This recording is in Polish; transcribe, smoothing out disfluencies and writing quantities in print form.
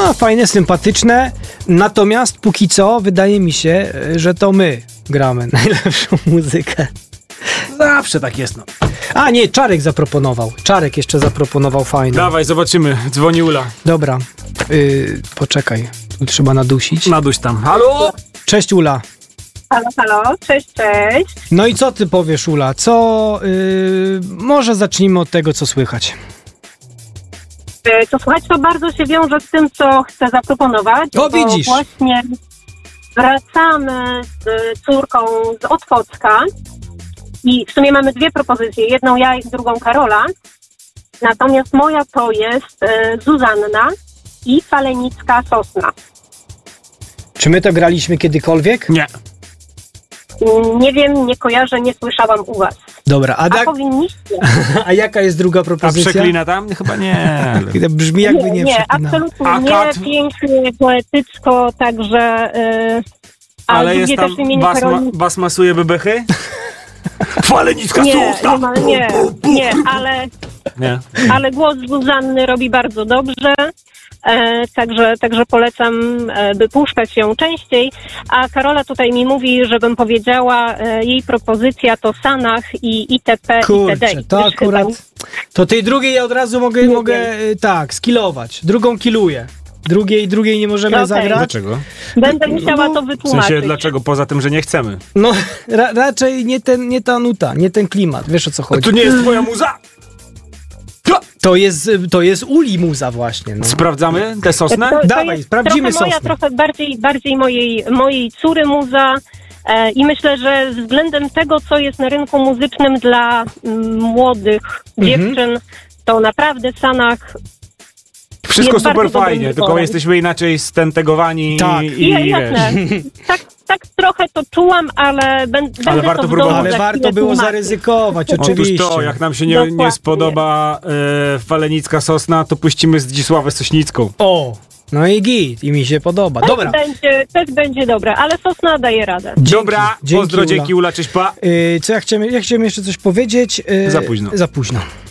No, fajne, sympatyczne. Natomiast póki co wydaje mi się, że to my gramy najlepszą muzykę. Zawsze tak jest, no. A nie, Czarek zaproponował. Czarek jeszcze zaproponował fajną. Dawaj, zobaczymy. Dzwoni Ula. Dobra, poczekaj. Tu trzeba nadusić. Naduś tam. Halo? Cześć, Ula. Halo, cześć. No i co ty powiesz, Ula? Co... może zacznijmy od tego, co słychać. To słuchać, to bardzo się wiąże z tym, co chcę zaproponować. O, widzisz! Właśnie wracamy z córką z Otwocka i w sumie mamy dwie propozycje. Jedną ja i drugą Karola. Natomiast moja to jest Zuzanna i Falenicka Sosna. Czy my to graliśmy kiedykolwiek? Nie. Nie wiem, nie kojarzę, nie słyszałam u was. Dobra, A powinniście. a jaka jest druga A propozycja? przeklina tam? Chyba nie. To brzmi jakby nie przeklina. absolutnie A nie. kat? Pięknie, poetycko, także... Ale jest drugie tam też imienie Karoliny. bas masuje bebechy? Falenicka Nie, Sosna! nie, Nie. ale głos Zuzanny robi bardzo dobrze, także polecam, by puszczać ją częściej. A Karola tutaj mi mówi, żebym powiedziała, jej propozycja to Sanach i itp. Kurczę, itd. to Też akurat... chyba- To tej drugiej ja od razu mogę skillować. Drugą killuję. Drugiej nie możemy Okej. zagrać. Dlaczego? Będę musiała to W wytłumaczyć. sensie, dlaczego? Poza tym, że nie chcemy. No, raczej nie ta nuta, nie ten klimat. Wiesz, o co A chodzi. to nie jest twoja muza? To jest Uli muza właśnie. No. Sprawdzamy tę sosnę? To Dawaj, jest sprawdzimy trochę moja, Sosnę. trochę bardziej mojej córy muza. I myślę, że względem tego, co jest na rynku muzycznym dla młodych dziewczyn, to naprawdę w Sanach Wszystko jest super bardzo dobrym fajnie, tylko wyborem. jesteśmy inaczej stentegowani Tak. i jasne. wiesz. Tak trochę to czułam, ale będę warto to w próbować. domu Ale za warto chwilę było tłumaczyć. zaryzykować, Otóż oczywiście. to, jak nam się nie Dokładnie. spodoba Falenicka Sosna, to puścimy Zdzisławę Sośnicką. O, no i git, i mi się podoba. Dobra. Też będzie dobre, ale Sosna daje radę. Dzięki, Dobra, dzięki, pozdro, Ula. dzięki Ula, cześć pa. Ja chciałem jeszcze coś powiedzieć. Za późno. Za późno.